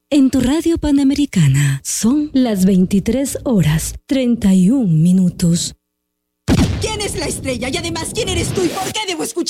En tu radio Panamericana son las 23:31. ¿Quién es la estrella? Y además, ¿quién eres tú y por qué debo escuchar?